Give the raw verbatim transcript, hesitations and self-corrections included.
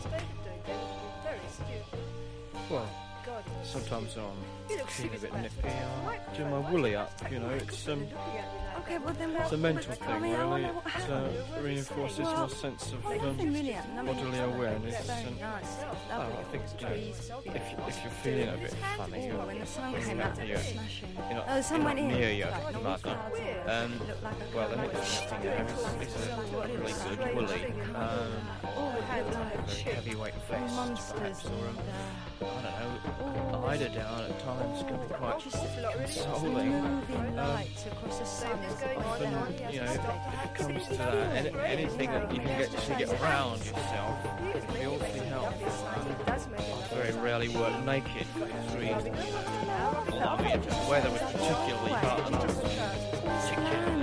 is David doing? David being very stupid. Well, God, he looks sometimes stupid. I'm He looks feeling a stupid bit with that nippy. I microphone. do my Why woolly is up, he you know. taking It's the um, microphone and looking at me like Okay, that? well then it's a what? mental I thing, mean, I really. wonder what It happened. uh, reinforces Well, my sense of um, Nothing really happened. I mean, bodily it's awareness. Very And, nice. well, Lovely. I think you know, Trees, if, if you're feeling a bit funny, Oh, you're, when the sun you're came not, out, it you're, was smashing. you're not, Oh, the sun you're went not in. near your Like, not mother. clouds in it. Um, It looked like a well, the cloud. next thing there is, is a really good woolly. Um, Oh, it had like very heavyweight vest, monsters perhaps, or and um, uh, I don't know, eider down at times can be quite Just a lot really consoling. moving Um, lights across the sun. Same as as going it on went and down. on. He You know, hasn't if, stopped. if it comes to that, any, anything that you can get to get around yourself, Excuse can me, be he awfully makes me helpful. lovely. It does make me I lovely. very rarely work naked for this reason. Although, I mean, if the weather was particularly hot and I was particularly